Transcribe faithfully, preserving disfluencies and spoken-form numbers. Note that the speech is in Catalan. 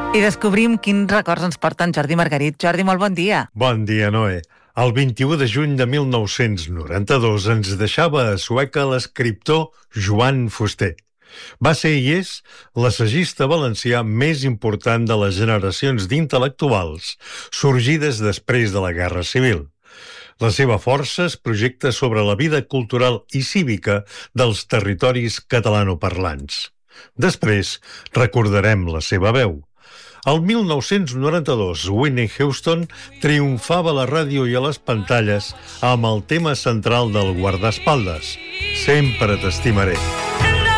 I descobrim quins records ens porten Jordi Margarit. Jordi, molt bon dia. Bon dia, Noé. El vint-i-u de juny de mil nou-cents noranta-dos ens deixava a Sueca l'escriptor Joan Fuster. Va ser i és l'assagista valencià més important de les generacions d'intel·lectuals sorgides després de la Guerra Civil. La seva força es projecta sobre la vida cultural i cívica dels territoris catalanoparlants. Després recordarem la seva veu. El mil nou-cents noranta-dos, Whitney Houston triomfava a la ràdio i a les pantalles amb el tema central del guardaespatlles, Sempre t'estimaré.